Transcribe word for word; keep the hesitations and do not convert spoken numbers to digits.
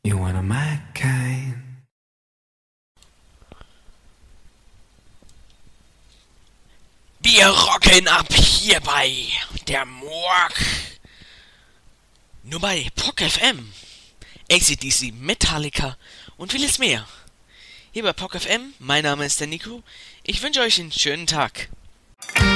You wanna my kind. Wir rocken ab hier bei der Morg. Nur bei P O C F M. A C D C, Metallica und vieles mehr. Hier bei P O C F M, mein Name ist der Nico. Ich wünsche euch einen schönen Tag.